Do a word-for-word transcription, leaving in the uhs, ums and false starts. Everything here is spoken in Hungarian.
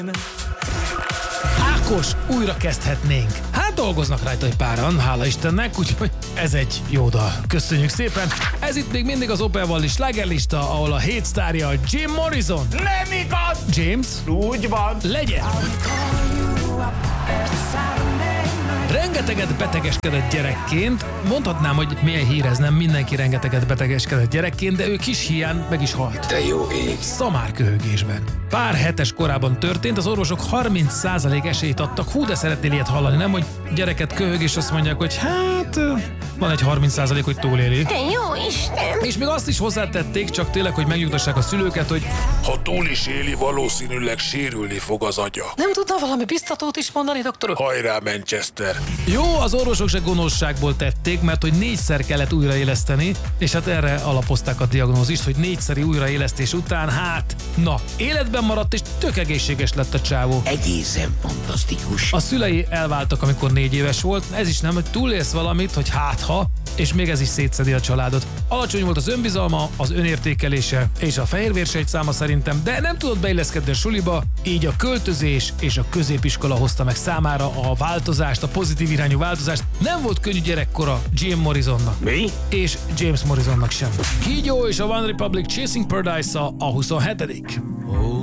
Ákos, újra kezdhetnénk. Hát dolgoznak rajta egy páran, hála Istennek, úgyhogy ez egy jó dal. Köszönjük szépen. Ez itt még mindig az Opel Valley slágerlista, ahol a hét sztárja Jim Morrison. Nem igaz! James? Úgy van. Legyen! Rengeteget betegeskedett gyerekként, mondhatnám, hogy milyen hír ez, nem mindenki rengeteget betegeskedett gyerekként, de ő kis hián meg is halt. De jó ég. Szamárköhögésben. Pár hetes korában történt, az orvosok harminc százalék esélyt adtak. Hú, de szeretnél ilyet hallani, nem? Hogy gyereket köhög, és azt mondják, hogy hát van egy harminc százalék, hogy túléli. De jó Isten! És még azt is hozzátették, csak tényleg, hogy megnyugtassák a szülőket, hogy Ha túl is éli, valószínűleg sérülni fog az agya. nem tudna valami biztatót is mondani, doktor? Hajrá, Manchester! Jó, az orvosok se gonoszságból tették, mert hogy négyszer kellett újraéleszteni, és hát erre alapozták a diagnózist, hogy négyszeri újraélesztés után, hát, na, életben maradt, és tök egészséges lett a csávó. Egészen fantasztikus. A szülei elváltak, amikor négy éves volt, ez is nem, hogy túlélsz valamit, hogy hát ha, és még ez is szétszedi a családot. Alacsony volt az önbizalma, az önértékelése és a fehérvérsejtszáma szerintem, de nem tudott beilleszkedni a suliba, így a költözés és a középiskola hozta meg számára a változást, a pozitív irányú változást. Nem volt könnyű gyerekkora Jim Morrisonnak. Mi? És James Morrisonnak sem. Kígyó és a One Republic Chasing Paradise-a a huszonhetedik